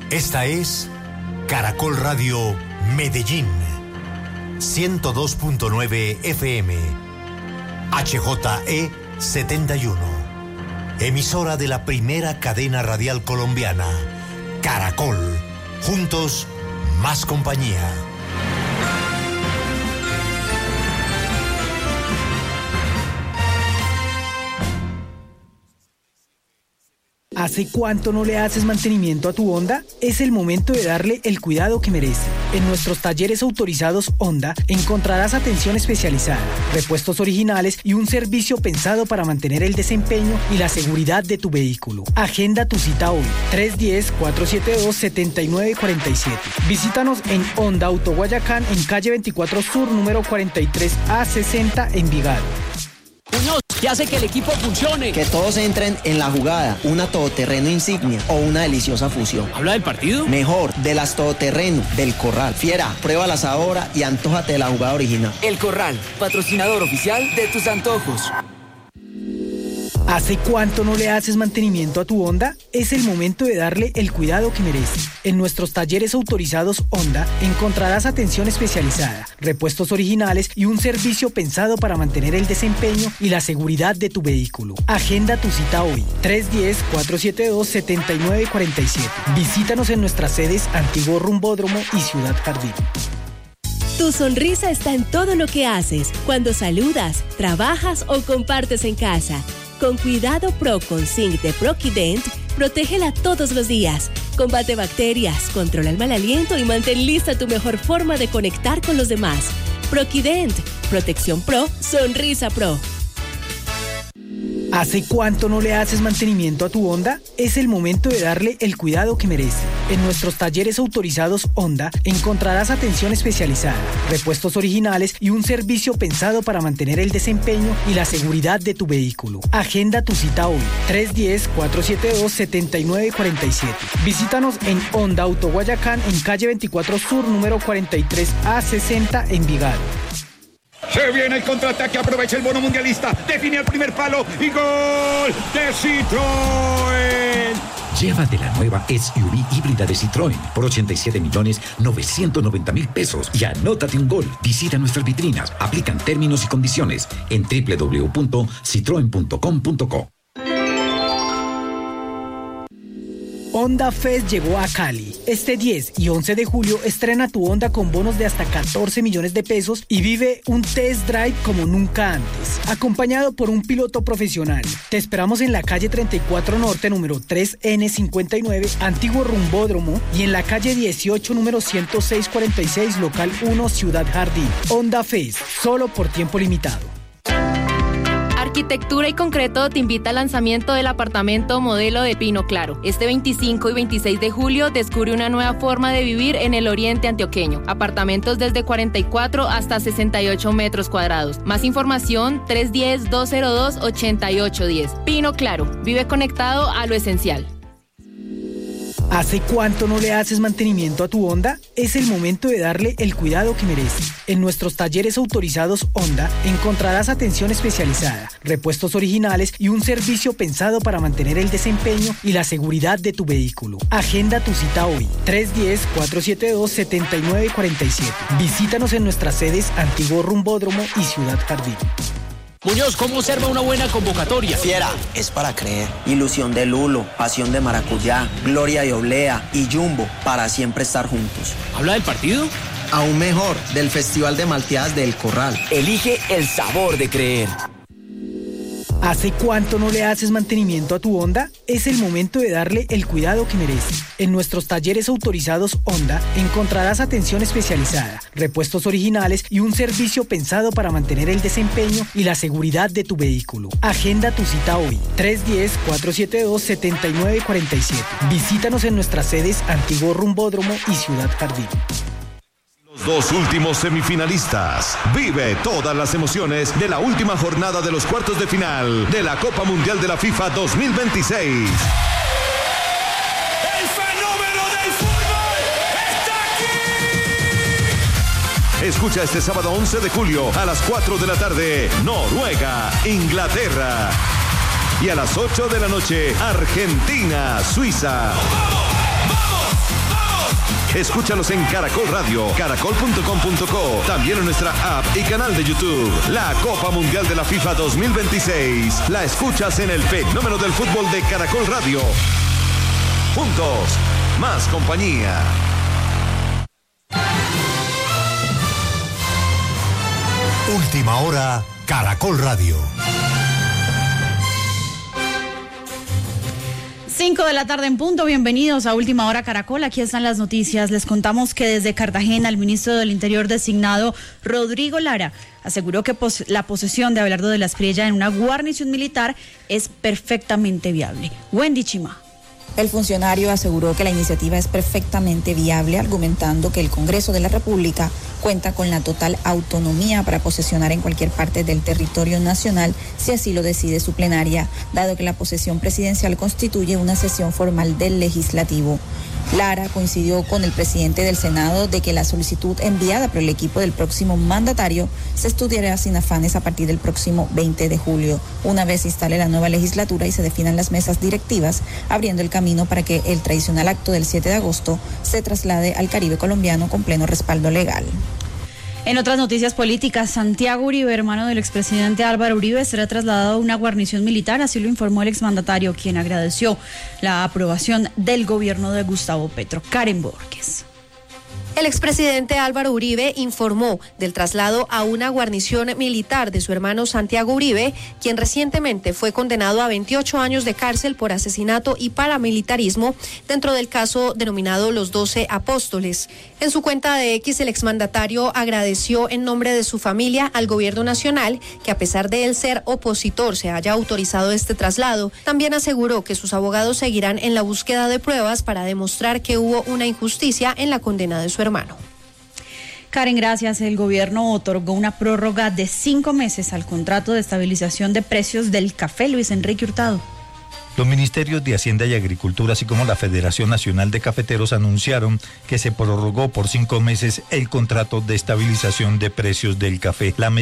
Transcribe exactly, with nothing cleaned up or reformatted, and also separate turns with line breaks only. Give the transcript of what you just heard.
Esta es Caracol Radio Medellín, ciento dos punto nueve F M, H J E setenta y uno, emisora de la primera cadena radial colombiana, Caracol, juntos, más compañía.
¿Hace cuánto no le haces mantenimiento a tu Honda? Es el momento de darle el cuidado que merece. En nuestros talleres autorizados Honda encontrarás atención especializada, repuestos originales y un servicio pensado para mantener el desempeño y la seguridad de tu vehículo. Agenda tu cita hoy, tres uno cero, cuatro siete dos, siete nueve cuatro siete. Visítanos en Honda Auto Guayacán, en calle veinticuatro Sur, número cuarenta y tres A sesenta, Envigado.
Muñoz, ¿qué hace que el equipo funcione?
Que todos entren en la jugada, una todoterreno insignia o una deliciosa fusión.
¿Habla del partido?
Mejor, de las todoterreno, del Corral. Fiera, pruébalas ahora y antójate de la jugada original.
El Corral, patrocinador oficial de tus antojos.
¿Hace cuánto no le haces mantenimiento a tu Honda? Es el momento de darle el cuidado que merece. En nuestros talleres autorizados Honda encontrarás atención especializada, repuestos originales y un servicio pensado para mantener el desempeño y la seguridad de tu vehículo. Agenda tu cita hoy, tres uno cero, cuatro siete dos, siete nueve cuatro siete. Visítanos en nuestras sedes Antiguo Rumbódromo y Ciudad Jardín.
Tu sonrisa está en todo lo que haces, cuando saludas, trabajas o compartes en casa. Con Cuidado Pro con Zinc de Proquident, protégela todos los días. Combate bacterias, controla el mal aliento y mantén lista tu mejor forma de conectar con los demás. Proquident, protección pro, sonrisa pro.
¿Hace cuánto no le haces mantenimiento a tu Honda? Es el momento de darle el cuidado que merece. En nuestros talleres autorizados Honda encontrarás atención especializada, repuestos originales y un servicio pensado para mantener el desempeño y la seguridad de tu vehículo. Agenda tu cita hoy, tres uno cero, cuatro siete dos, siete nueve cuatro siete. Visítanos en Honda Auto Guayacán, en calle veinticuatro Sur, número cuarenta y tres A sesenta, Envigado.
Se viene el contraataque, aprovecha el bono mundialista, define el primer palo y gol de Citroën.
Llévate la nueva S U V híbrida de Citroën por ochenta y siete millones novecientos noventa mil pesos y anótate un gol. Visita nuestras vitrinas, aplican términos y condiciones en doble u doble u doble u punto citroen punto com punto co.
Honda Fest llegó a Cali. Este diez y once de julio estrena tu Honda con bonos de hasta catorce millones de pesos y vive un test drive como nunca antes, acompañado por un piloto profesional. Te esperamos en la calle treinta y cuatro Norte, número tres N cincuenta y nueve, Antiguo Rumbódromo, y en la calle dieciocho, número ciento seis cuarenta y seis, local uno, Ciudad Jardín. Honda Fest, solo por tiempo limitado.
Arquitectura y Concreto te invita al lanzamiento del apartamento modelo de Pino Claro. Este veinticinco y veintiséis de julio descubre una nueva forma de vivir en el oriente antioqueño. Apartamentos desde cuarenta y cuatro hasta sesenta y ocho metros cuadrados. Más información tres uno cero, dos cero dos, ocho ocho uno cero. Pino Claro, vive conectado a lo esencial.
¿Hace cuánto no le haces mantenimiento a tu Honda? Es el momento de darle el cuidado que merece. En nuestros talleres autorizados Honda encontrarás atención especializada, repuestos originales y un servicio pensado para mantener el desempeño y la seguridad de tu vehículo. Agenda tu cita hoy, tres uno cero, cuatro siete dos, siete nueve cuatro siete. Visítanos en nuestras sedes Antiguo Rumbódromo y Ciudad Jardín.
Muñoz, ¿cómo observa una buena convocatoria?
Fiera, es para creer. Ilusión de Lulo, pasión de maracuyá, gloria de oblea y Jumbo, para siempre estar juntos.
¿Habla del partido?
Aún mejor, del Festival de Malteadas del Corral.
Elige el sabor de creer.
¿Hace cuánto no le haces mantenimiento a tu Honda? Es el momento de darle el cuidado que merece. En nuestros talleres autorizados Honda encontrarás atención especializada, repuestos originales y un servicio pensado para mantener el desempeño y la seguridad de tu vehículo. Agenda tu cita hoy, tres uno cero, cuatro siete dos, siete nueve cuatro siete. Visítanos en nuestras sedes Antiguo Rumbódromo y Ciudad Jardín.
Dos últimos semifinalistas. Vive todas las emociones de la última jornada de los cuartos de final de la Copa Mundial de la FIFA dos mil veintiséis.
¡El fenómeno del fútbol está aquí!
Escucha este sábado once de julio a las cuatro de la tarde, Noruega, Inglaterra. Y a las ocho de la noche, Argentina, Suiza.
¡Vamos! ¡Vamos!
Escúchanos en Caracol Radio, caracol punto com punto co, también en nuestra app y canal de YouTube. La Copa Mundial de la FIFA dos mil veintiséis la escuchas en el fenómeno del fútbol de Caracol Radio. Juntos, más compañía.
Última hora, Caracol Radio.
cinco de la tarde en punto, bienvenidos a Última Hora Caracol, aquí están las noticias. Les contamos que desde Cartagena el ministro del Interior designado Rodrigo Lara aseguró que pos- la posesión de Abelardo de la Espriella en una guarnición militar es perfectamente viable. Wendy Chima.
El funcionario aseguró que la iniciativa es perfectamente viable, argumentando que el Congreso de la República cuenta con la total autonomía para posesionar en cualquier parte del territorio nacional si así lo decide su plenaria, dado que la posesión presidencial constituye una sesión formal del legislativo. Lara coincidió con el presidente del Senado de que la solicitud enviada por el equipo del próximo mandatario se estudiará sin afanes a partir del próximo veinte de julio, una vez se instale la nueva legislatura y se definan las mesas directivas, abriendo el camino para que el tradicional acto del siete de agosto se traslade al Caribe colombiano con pleno respaldo legal.
En otras noticias políticas, Santiago Uribe, hermano del expresidente Álvaro Uribe, será trasladado a una guarnición militar, así lo informó el exmandatario, quien agradeció la aprobación del gobierno de Gustavo Petro. Karen Borges.
El expresidente Álvaro Uribe informó del traslado a una guarnición militar de su hermano Santiago Uribe, quien recientemente fue condenado a veintiocho años de cárcel por asesinato y paramilitarismo dentro del caso denominado Los Doce Apóstoles. En su cuenta de X, el exmandatario agradeció en nombre de su familia al gobierno nacional que, a pesar de él ser opositor, se haya autorizado este traslado. También aseguró que sus abogados seguirán en la búsqueda de pruebas para demostrar que hubo una injusticia en la condena de su hermano.
Karen, gracias. El gobierno otorgó una prórroga de cinco meses al contrato de estabilización de precios del café. Luis Enrique Hurtado.
Los ministerios de Hacienda y Agricultura, así como la Federación Nacional de Cafeteros, anunciaron que se prorrogó por cinco meses el contrato de estabilización de precios del café. La